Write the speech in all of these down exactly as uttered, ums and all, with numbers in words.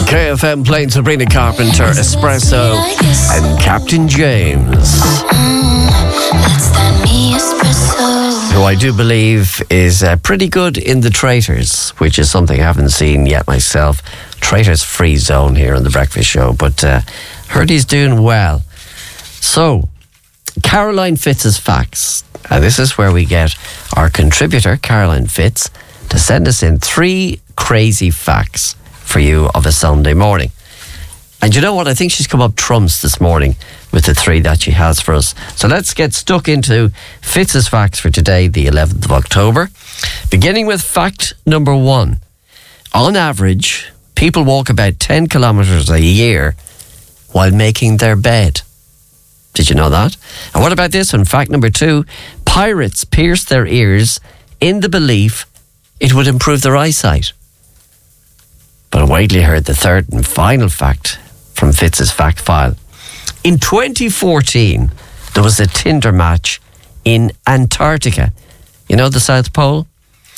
K F M playing Sabrina Carpenter, Espresso, and Captain James, who I do believe is uh, pretty good in the Traitors, which is something I haven't seen yet myself. Traitors free zone here on the Breakfast Show, but uh, heard he's doing well. So, Caroline Fitz's Facts, and this is where we get our contributor, Caroline Fitz, to send us in three crazy facts for you of a Sunday morning. And you know what? I think she's come up trumps this morning with the three that she has for us. So let's get stuck into Fitz's Facts for today, the eleventh of October. Beginning with fact number one. On average, people walk about ten kilometres a year while making their bed. Did you know that? And what about this one? Fact number two. Pirates pierce their ears in the belief it would improve their eyesight. But I widely heard the third and final fact from Fitz's Fact File. In twenty fourteen, there was a Tinder match in Antarctica. You know, the South Pole?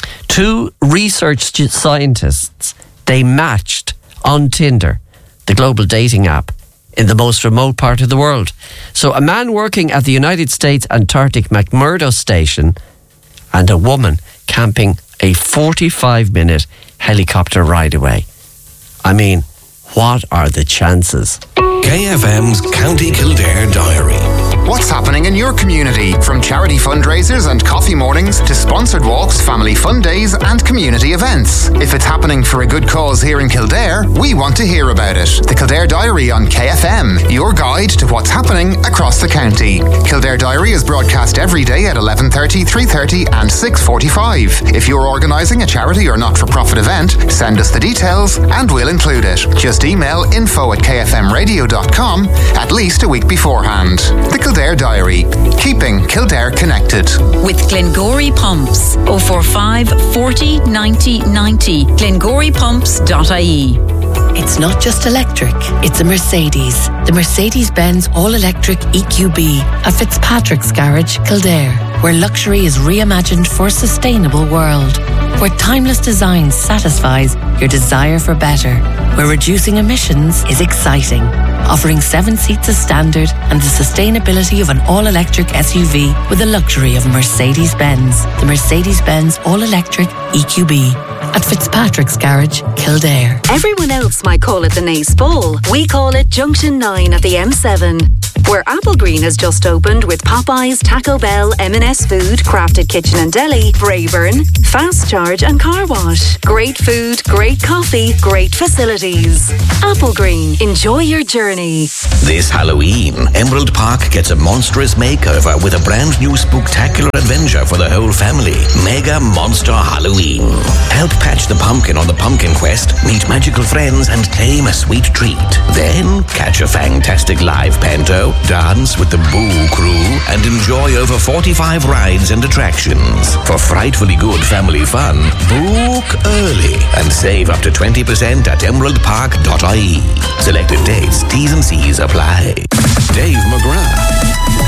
Two research scientists, they matched on Tinder, the global dating app, in the most remote part of the world. So a man working at the United States Antarctic McMurdo Station and a woman camping a forty-five minute helicopter ride away. I mean, what are the chances? K F M's County Kildare Diary. What's happening in your community? From charity fundraisers and coffee mornings to sponsored walks, family fun days and community events. If it's happening for a good cause here in Kildare, we want to hear about it. The Kildare Diary on K F M, your guide to what's happening across the county. Kildare Diary is broadcast every day at eleven thirty, three thirty and six forty-five. If you're organising a charity or not-for-profit event, send us the details and we'll include it. Just email info at k f m radio dot com at least a week beforehand. The Kildare Diary, keeping Kildare connected. With Glengory Pumps, oh four five, forty, ninety, ninety, glengory pumps dot I E. It's not just electric, it's a Mercedes. The Mercedes-Benz all-electric E Q B at Fitzpatrick's Garage, Kildare, where luxury is reimagined for a sustainable world, where timeless design satisfies your desire for better, where reducing emissions is exciting, offering seven seats as standard and the sustainability of an all-electric S U V with the luxury of Mercedes-Benz. The Mercedes-Benz all-electric E Q B at Fitzpatrick's Garage, Kildare. Everyone else might call it the Nace Bowl. We call it Junction nine at the M seven, where Applegreen has just opened with Popeyes, Taco Bell, M and S Food, Crafted Kitchen and Deli, Brayburn, Fast Charge and Car Wash. Great food, great coffee, great facilities. Applegreen, enjoy your journey. This Halloween, Emerald Park gets a monstrous makeover with a brand new spooktacular adventure for the whole family. Mega Monster Halloween. Help patch the pumpkin on the pumpkin quest, meet magical friends and tame a sweet treat. Then catch a fantastic live panto, dance with the Boo Crew and enjoy over forty-five rides and attractions. For frightfully good family fun, book early and save up to twenty percent at emerald park dot I E. Selected dates, T's and C's apply. Dave McGrath.